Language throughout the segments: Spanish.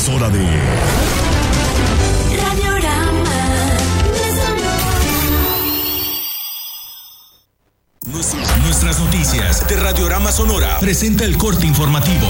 Es hora de Nuestras noticias de Radiorama Sonora presenta el corte informativo.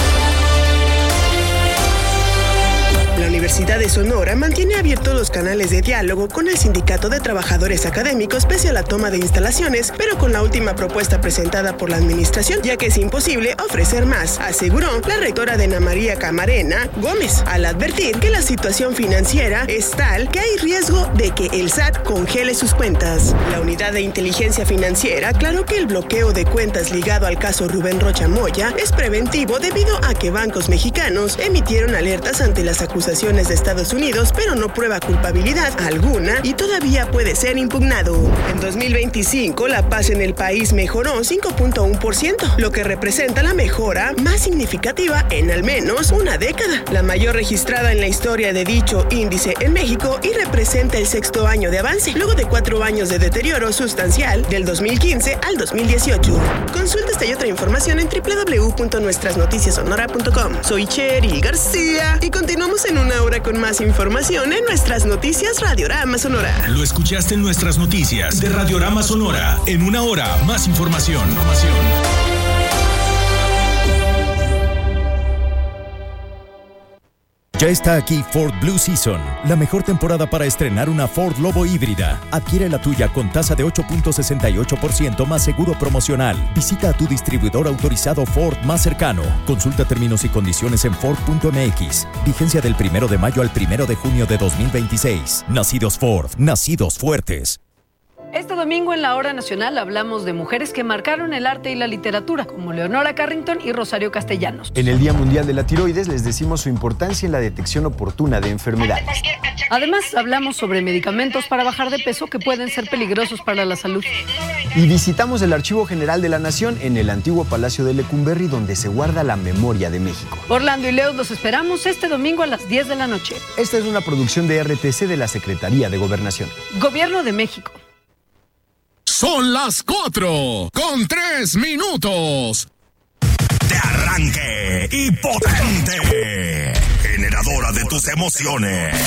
La Universidad de Sonora mantiene abiertos los canales de diálogo con el Sindicato de Trabajadores Académicos pese a la toma de instalaciones, pero con la última propuesta presentada por la administración, ya que es imposible ofrecer más, aseguró la rectora de Ana María Camarena Gómez, al advertir que la situación financiera es tal que hay riesgo de que el SAT congele sus cuentas. La Unidad de Inteligencia Financiera aclaró que el bloqueo de cuentas ligado al caso Rubén Rocha Moya es preventivo debido a que bancos mexicanos emitieron alertas ante las acusaciones de Estados Unidos, pero no prueba culpabilidad alguna y todavía puede ser impugnado. En 2025, la paz en el país mejoró 5.1%, lo que representa la mejora más significativa en al menos una década, la mayor registrada en la historia de dicho índice en México y representa el 6º año de avance, luego de 4 años de deterioro sustancial del 2015 al 2018. Consulta esta y otra información en www.nuestrasnoticiasonora.com. Soy Cheryl García y continuamos en una hora con más información en nuestras noticias Radiorama Sonora. Lo escuchaste en nuestras noticias de Radiorama Sonora. En una hora, más información. Ya está aquí Ford Blue Season, la mejor temporada para estrenar una Ford Lobo híbrida. Adquiere la tuya con tasa de 8.68% más seguro promocional. Visita a tu distribuidor autorizado Ford más cercano. Consulta términos y condiciones en Ford.mx. Vigencia del 1 de mayo al 1 de junio de 2026. Nacidos Ford, nacidos fuertes. Este domingo en la Hora Nacional hablamos de mujeres que marcaron el arte y la literatura, como Leonora Carrington y Rosario Castellanos. En el Día Mundial de la Tiroides les decimos su importancia en la detección oportuna de enfermedades. Además, hablamos sobre medicamentos para bajar de peso que pueden ser peligrosos para la salud. Y visitamos el Archivo General de la Nación en el antiguo Palacio de Lecumberri, donde se guarda la memoria de México. Orlando y Leo los esperamos este domingo a las 10 de la noche. Esta es una producción de RTC de la Secretaría de Gobernación. Gobierno de México. Son las 4:03. De arranque y potente. Generadora de tus emociones.